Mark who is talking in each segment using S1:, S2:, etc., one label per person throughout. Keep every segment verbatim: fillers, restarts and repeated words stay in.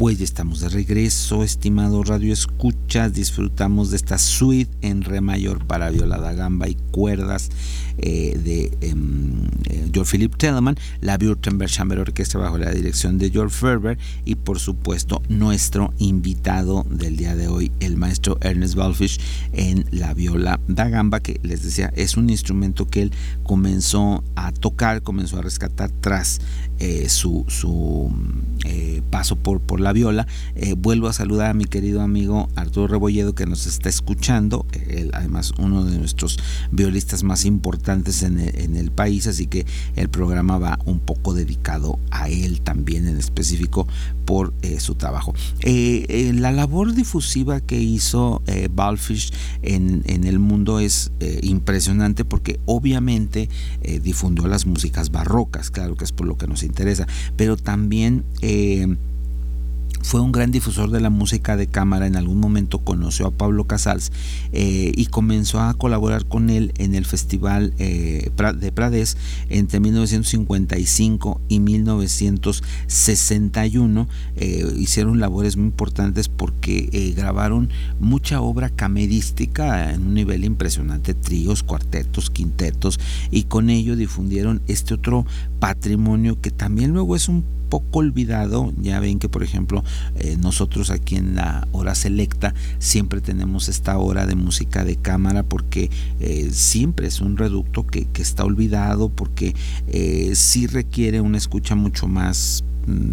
S1: Pues ya estamos de regreso, estimados Radio Escuchas. Disfrutamos de esta suite en re mayor para viola da gamba y cuerdas eh, de eh, Georg Philipp Telemann, la Württemberg Chamber Orchestra bajo la dirección de Georg Ferber, y por supuesto nuestro invitado del día de hoy, el maestro Ernest Wallfisch, en la viola da gamba, que les decía es un instrumento que él comenzó a tocar, comenzó a rescatar tras eh, su, su eh, paso por, por la viola. Eh, vuelvo a saludar a mi querido amigo Arturo Rebolledo, que nos está escuchando, él además uno de nuestros violistas más importantes en el, en el país, así que el programa va un poco dedicado a él también en específico por eh, su trabajo. Eh, eh, la labor difusiva que hizo eh, Wallfisch en, en el mundo es eh, impresionante, porque obviamente eh, difundió las músicas barrocas, claro que es por lo que nos interesa, pero también eh, fue un gran difusor de la música de cámara. En algún momento conoció a Pablo Casals eh, y comenzó a colaborar con él en el Festival eh, de Prades entre mil novecientos cincuenta y cinco y mil novecientos sesenta y uno. Eh, hicieron labores muy importantes porque eh, grabaron mucha obra camerística en un nivel impresionante, tríos, cuartetos, quintetos, y con ello difundieron este otro patrimonio que también luego es un poco olvidado. Ya ven que, por ejemplo, eh, nosotros aquí en la hora selecta siempre tenemos esta hora de música de cámara, porque eh, siempre es un reducto que, que está olvidado, porque eh, sí requiere una escucha mucho más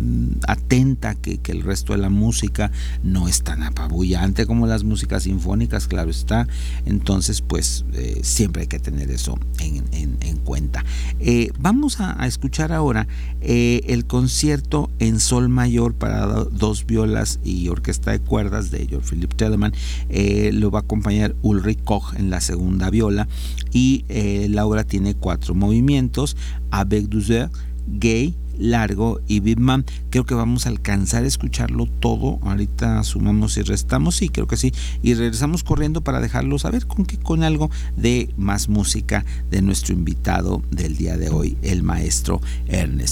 S1: atenta que, que el resto de la música, no es tan apabullante como las músicas sinfónicas, claro está. Entonces pues eh, siempre hay que tener eso en, en, en cuenta. Eh, vamos a, a escuchar ahora eh, el concierto en sol mayor para dos violas y orquesta de cuerdas de Georg Philipp Telemann. Eh, lo va a acompañar Ulrich Koch en la segunda viola, y eh, la obra tiene cuatro movimientos: avec douceur, gai, largo y Wittmann. Creo que vamos a alcanzar a escucharlo todo. Ahorita sumamos y restamos, sí, creo que sí, y regresamos corriendo para dejarlo saber con que con algo de más música de nuestro invitado del día de hoy, el maestro Ernest.